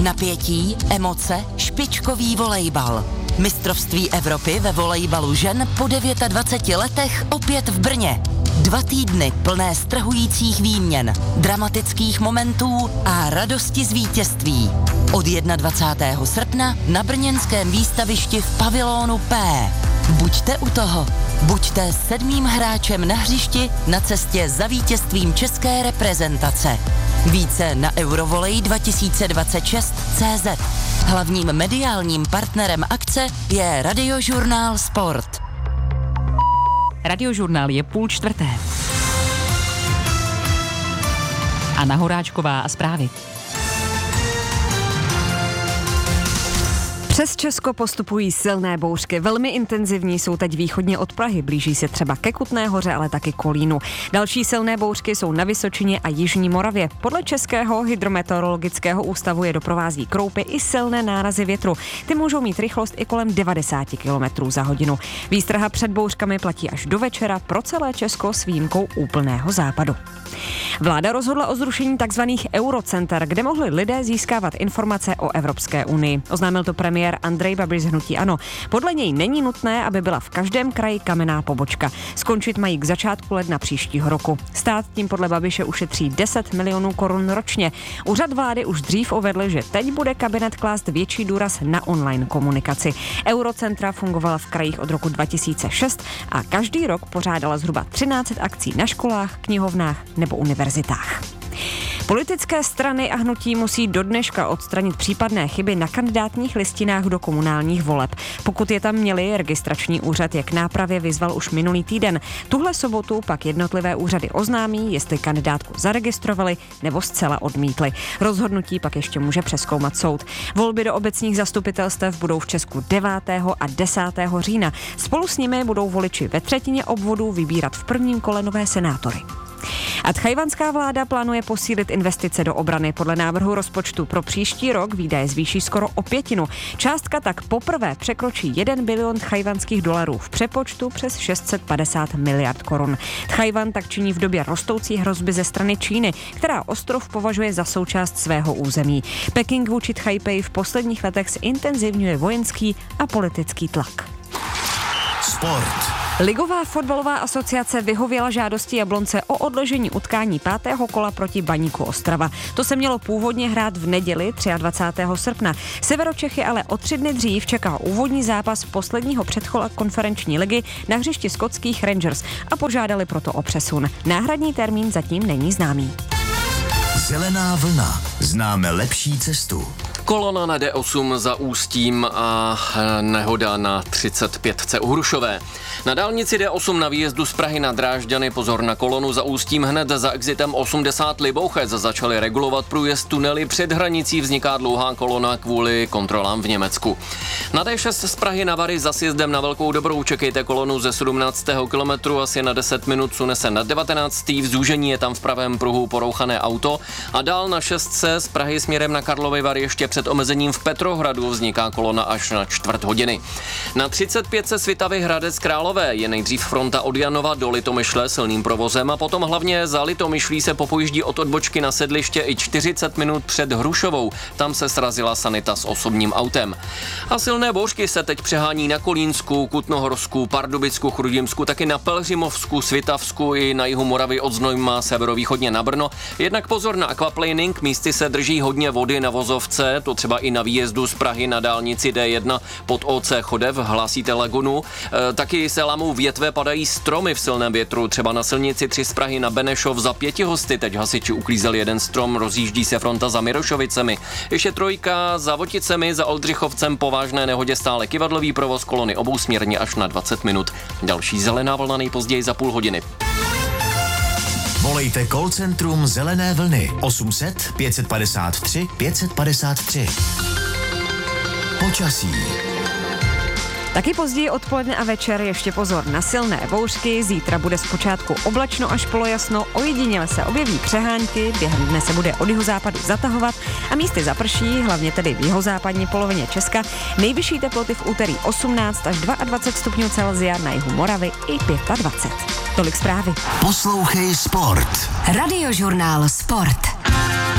Napětí, emoce, špičkový volejbal. Mistrovství Evropy ve volejbalu žen po 29 letech opět v Brně. 2 týdny plné strhujících výměn, dramatických momentů a radosti z vítězství. Od 21. srpna na brněnském výstavišti v pavilonu P. Buďte u toho. Buďte 7. hráčem na hřišti na cestě za vítězstvím české reprezentace. Více na Eurovolej2026.cz. Hlavním mediálním partnerem akce je Radiožurnál Sport. Radiožurnál je 3:30. Anna Horáčková a zprávy. Přes Česko postupují silné bouřky. Velmi intenzivní jsou teď východně od Prahy. Blíží se třeba ke Kutné Hoře, ale taky Kolínu. Další silné bouřky jsou na Vysočině a Jižní Moravě. Podle Českého hydrometeorologického ústavu je doprovází kroupy i silné nárazy větru. Ty můžou mít rychlost i kolem 90 km za hodinu. Výstraha před bouřkami platí až do večera pro celé Česko s výjimkou úplného západu. Vláda rozhodla o zrušení takzvaných eurocenter, kde mohli lidé získávat informace o Evropské unii. Oznámil to premiér Andrej Babiš z hnutí ANO. Podle něj není nutné, aby byla v každém kraji kamenná pobočka. Skončit mají k začátku ledna příštího roku. Stát tím podle Babiše ušetří 10 milionů korun ročně. Úřad vlády už dřív uvedl, že teď bude kabinet klást větší důraz na online komunikaci. Eurocentra fungovala v krajích od roku 2006 a každý rok pořádala zhruba 13 akcí na školách, knihovnách nebo univerzitách. Politické strany a hnutí musí do dneška odstranit případné chyby na kandidátních listinách do komunálních voleb. Pokud je tam měli, registrační úřad je k nápravě vyzval už minulý týden. Tuhle sobotu pak jednotlivé úřady oznámí, jestli kandidátku zaregistrovali nebo zcela odmítli. Rozhodnutí pak ještě může přezkoumat soud. Volby do obecních zastupitelstev budou v Česku 9. a 10. října. Spolu s nimi budou voliči ve třetině obvodů vybírat v prvním kole nové senátory. A tchajwanská vláda plánuje posílit investice do obrany. Podle návrhu rozpočtu pro příští rok výdaje zvýší skoro o 1/5. Částka tak poprvé překročí 1 bilion tchajwanských dolarů, v přepočtu přes 650 miliard korun. Tchajwan tak činí v době rostoucí hrozby ze strany Číny, která ostrov považuje za součást svého území. Peking vůči Tchajpeji v posledních letech zintenzivňuje vojenský a politický tlak. Sport. Ligová fotbalová asociace vyhověla žádosti Jablonce o odložení utkání 5. kola proti Baníku Ostrava. To se mělo původně hrát v neděli 23. srpna. Severočechy ale o 3 dny dřív čeká úvodní zápas posledního předkola konferenční ligy na hřišti skotských Rangers a požádali proto o přesun. Náhradní termín zatím není známý. Zelená vlna. Známe lepší cestu. Kolona na D8 za Ústím a nehoda na 35 u Hrušové. Na dálnici D8 na výjezdu z Prahy na Drážďany pozor na kolonu za Ústím. Hned za exitem 80 Libouchec začali regulovat průjezd tunely. Před hranicí vzniká dlouhá kolona kvůli kontrolám v Německu. Na D6 z Prahy na Vary za sjezdem na Velkou Dobrou čekejte kolonu ze 17. kilometru, asi na 10 minut sune se na 19. V zúžení je tam v pravém pruhu porouchané auto a dál na 6 z Prahy směrem na Karlovy Vary ještě před omezením v Petrohradu vzniká kolona až na 1/4 hodiny. Na 35 se Svitavy Hradec Králové je nejdřív fronta od Janova do Litomyšle silným provozem a potom hlavně za Litomyšlí se popojíždí od odbočky na Sedliště i 40 minut před Hrušovou. Tam se srazila sanita s osobním autem. A silné bouřky se teď přehání na Kolínsku, Kutnohorsku, Pardubicku, Chrudimsku, taky na Pelhřimovsku, Svitavsku i na jihu Moravy od Znojma severovýchodně na Brno. Jednak pozor na aquaplaning, místy se drží hodně vody na vozovce, to třeba i na výjezdu z Prahy na dálnici D1 pod OC Chodev, hlásíte lagunu. Taky se lamou větve, padají stromy v silném větru, třeba na silnici 3 z Prahy na Benešov za Pětihosty. Teď hasiči uklízeli jeden strom, rozjíždí se fronta za Mirošovicemi. Ještě 3 za Voticemi, za Oldřichovcem po vážné nehodě stále kyvadlový provoz, kolony obousměrně až na 20 minut. Další zelená vlna nejpozději za půl hodiny. Volejte call centrum Zelené vlny 800 553 553. Počasí. Taky později odpoledne a večer ještě pozor na silné bouřky. Zítra bude zpočátku oblačno až polojasno, ojediněle se objeví přehánky, během dne se bude od jihozápadu zatahovat a místy zaprší, hlavně tedy v jihozápadní polovině Česka. Nejvyšší teploty v úterý 18 až 22 stupňů Celsia, na jihu Moravy i 25. Tolik zprávy. Poslouchej Sport. Radiožurnál Sport.